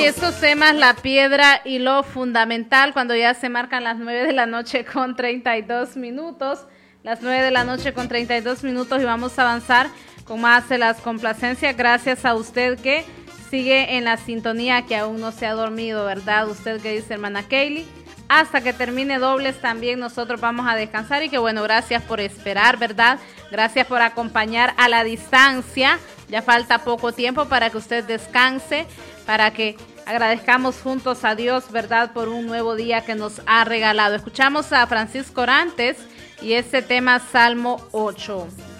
estos temas, la piedra y lo fundamental, cuando ya se marcan las 9 de la noche con 32 minutos, las 9 de la noche con 32 minutos, y vamos a avanzar con más de las complacencias. Gracias a usted que sigue en la sintonía, que aún no se ha dormido, ¿verdad? Usted que dice, hermana Kaylee, hasta que termine Dobles también nosotros vamos a descansar, y que bueno, gracias por esperar, ¿verdad? Gracias por acompañar a la distancia. Ya falta poco tiempo para que usted descanse, para que agradezcamos juntos a Dios, ¿verdad?, por un nuevo día que nos ha regalado. Escuchamos a Francisco Orantes y este tema, Salmo 8.